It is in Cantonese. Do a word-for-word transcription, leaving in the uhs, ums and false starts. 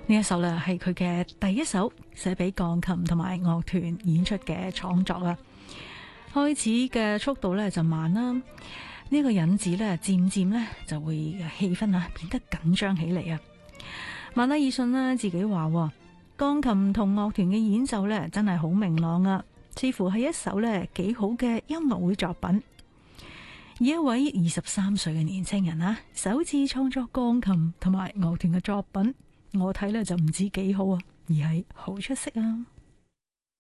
呢一首呢係佢嘅第一首寫俾鋼琴同埋樂團演出嘅創作啊。開始嘅速度呢就慢啦，呢、這個引子呢漸漸呢就會氣氛啊變得緊張起嚟啊。曼德爾遜呢自己話，鋼琴同樂團嘅演奏呢真係好明朗啊，似乎係一首呢幾好嘅音樂會作品。而一位二十三歲嘅年輕人啊，首次創作鋼琴同埋樂團嘅作品，我睇咧就唔止幾好啊，而係好出色啊！